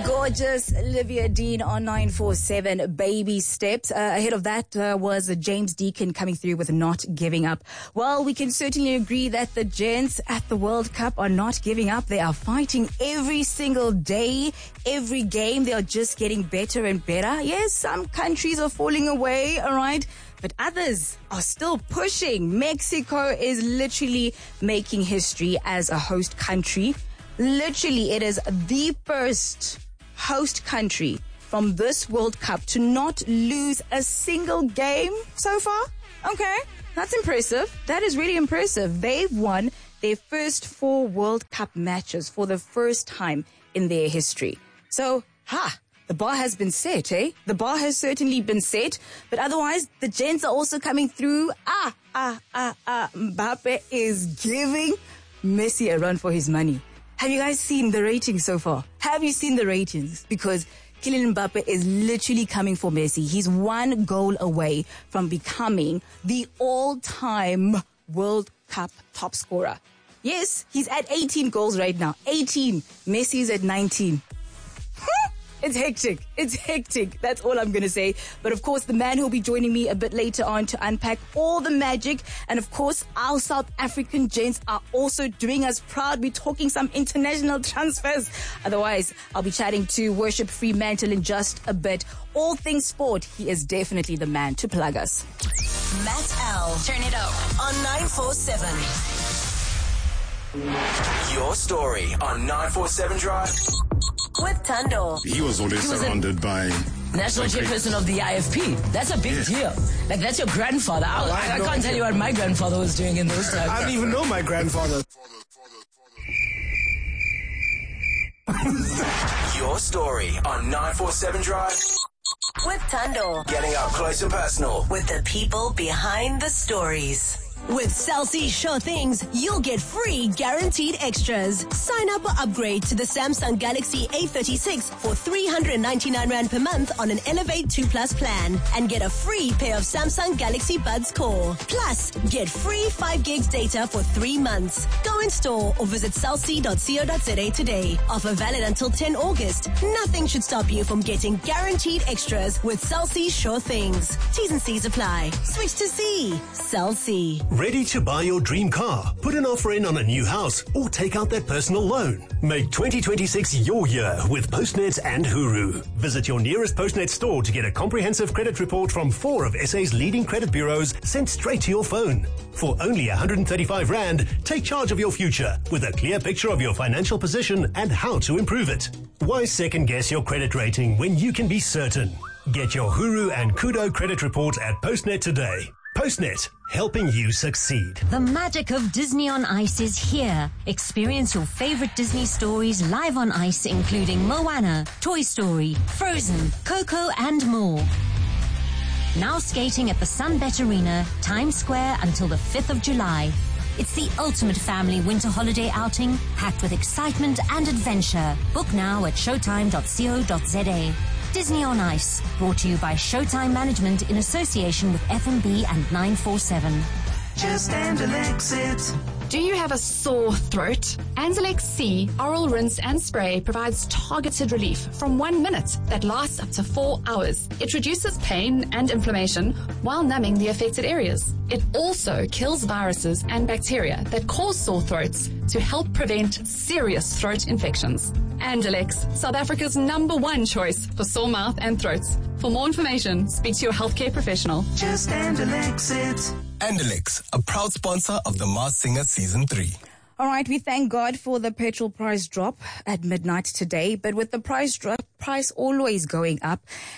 Gorgeous Olivia Dean on 947 Baby Steps. Ahead of that was James Deacon coming through with Not Giving Up. Well, we can certainly agree that the gents at the World Cup are not giving up. They are fighting every single day, every game. They are just getting better and better. Yes, some countries are falling away, all right? But others are still pushing. Mexico is literally making history as a host country. Literally, it is the first host country from this World Cup to not lose a single game so far. Okay, that's impressive. That is really impressive. They've won their first 4 World Cup matches for the first time in their history. So, the bar has been set, eh? The bar has certainly been set. But otherwise, the gents are also coming through. Mbappe is giving Messi a run for his money. Have you guys seen the ratings so far? Have you seen the ratings? Because Kylian Mbappe is literally coming for Messi. He's 1 goal away from becoming the all-time World Cup top scorer. Yes, he's at 18 goals right now. 18. Messi's at 19. It's hectic. It's hectic. That's all I'm going to say. But of course, the man who'll be joining me a bit later on to unpack all the magic. And of course, our South African gents are also doing us proud. We're talking some international transfers. Otherwise, I'll be chatting to Worship Fremantle in just a bit. All things sport. He is definitely the man to plug us. Matt L. Turn it up on 947. Your story on 947 Drive. With Thando. He was always surrounded by national chairperson of the IFP. That's a big deal. Like, that's your grandfather. I can't tell you what my grandfather was doing in those times. I don't even know my grandfather. Your story on 947 Drive. With Thando. Getting up close and personal with the people behind the stories. With Cell C Sure Things, you'll get free guaranteed extras. Sign up or upgrade to the Samsung Galaxy A36 for 399 Rand per month on an Elevate 2 Plus plan and get a free pair of Samsung Galaxy Buds Core. Plus, get free 5 gigs data for 3 months. Go in store or visit cellc.co.za today. Offer valid until 10 August. Nothing should stop you from getting guaranteed extras with Cell C Sure Things. T's and C's apply. Switch to C. Cell C. Ready to buy your dream car, put an offer in on a new house, or take out that personal loan? Make 2026 your year with Postnet and Huru. Visit your nearest Postnet store to get a comprehensive credit report from 4 of SA's leading credit bureaus sent straight to your phone. For only 135 Rand, take charge of your future with a clear picture of your financial position and how to improve it. Why second guess your credit rating when you can be certain? Get your Huru and Kudo credit report at Postnet today. Postnet, helping you succeed. The magic of Disney on Ice is here. Experience your favorite Disney stories live on ice, including Moana, Toy Story, Frozen, Coco, and more. Now skating at the Sunbet Arena, Times Square until the 5th of July. It's the ultimate family winter holiday outing, packed with excitement and adventure. Book now at showtime.co.za. Disney on Ice, brought to you by Showtime Management in association with FMB and 947. Just Andalex it. Do you have a sore throat? Andalex C oral rinse and spray provides targeted relief from 1 minute that lasts up to 4 hours. It reduces pain and inflammation while numbing the affected areas. It also kills viruses and bacteria that cause sore throats to help prevent serious throat infections. Andalex, South Africa's #1 choice for sore mouth and throats. For more information, speak to your healthcare professional. Just Andalex it. Andalex, a proud sponsor of The Masked Singer Season 3. All right, we thank God for the petrol price drop at midnight today. But with the price drop, price always going up.